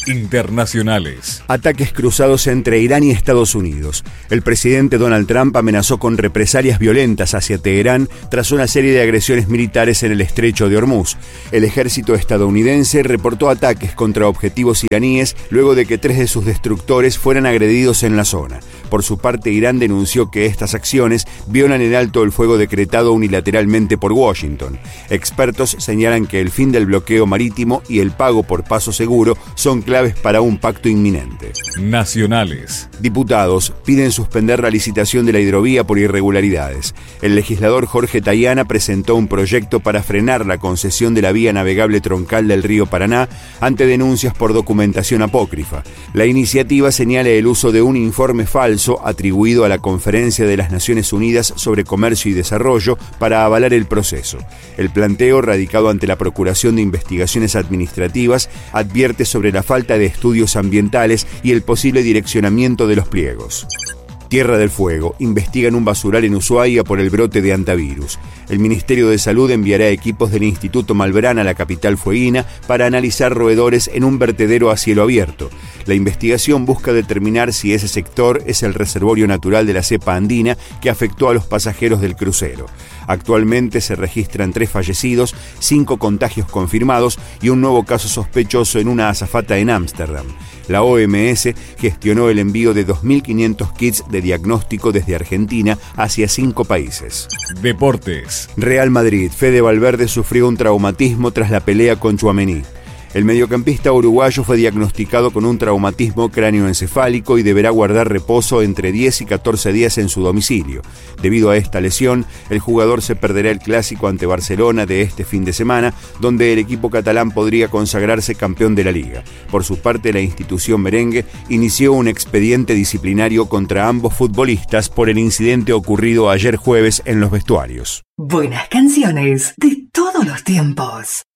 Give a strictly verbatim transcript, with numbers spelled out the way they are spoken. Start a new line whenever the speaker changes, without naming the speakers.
Internacionales.
Ataques cruzados entre Irán y Estados Unidos. El presidente Donald Trump amenazó con represalias violentas hacia Teherán tras una serie de agresiones militares en el estrecho de Hormuz. El ejército estadounidense reportó ataques contra objetivos iraníes luego de que tres de sus destructores fueran agredidos en la zona. Por su parte, Irán denunció que estas acciones violan el alto el fuego decretado unilateralmente por Washington. Expertos señalan que el fin del bloqueo marítimo y el pago por paso seguro son claves para un pacto inminente.
Nacionales.
Diputados piden suspender la licitación de la hidrovía por irregularidades. El legislador Jorge Tayana presentó un proyecto para frenar la concesión de la vía navegable troncal del río Paraná ante denuncias por documentación apócrifa. La iniciativa señala el uso de un informe falso atribuido a la Conferencia de las Naciones Unidas sobre Comercio y Desarrollo para avalar el proceso. El planteo, radicado ante la Procuración de Investigaciones Administrativas, advierte sobre la falta de estudios ambientales y el posible direccionamiento de los pliegos. Tierra del Fuego. Investigan un basural en Ushuaia por el brote de hantavirus. El Ministerio de Salud enviará equipos del Instituto Malbrán a la capital fueguina para analizar roedores en un vertedero a cielo abierto. La investigación busca determinar si ese sector es el reservorio natural de la cepa andina que afectó a los pasajeros del crucero. Actualmente se registran tres fallecidos, cinco contagios confirmados y un nuevo caso sospechoso en una azafata en Ámsterdam. La O M S gestionó el envío de dos mil quinientos kits de diagnóstico desde Argentina hacia cinco países.
Deportes.
Real Madrid. Fede Valverde sufrió un traumatismo tras la pelea con Tchouaméni. El mediocampista uruguayo fue diagnosticado con un traumatismo cráneoencefálico y deberá guardar reposo entre diez y catorce días en su domicilio. Debido a esta lesión, el jugador se perderá el clásico ante Barcelona de este fin de semana, donde el equipo catalán podría consagrarse campeón de la Liga. Por su parte, la institución merengue inició un expediente disciplinario contra ambos futbolistas por el incidente ocurrido ayer jueves en los vestuarios.
Buenas canciones de todos los tiempos.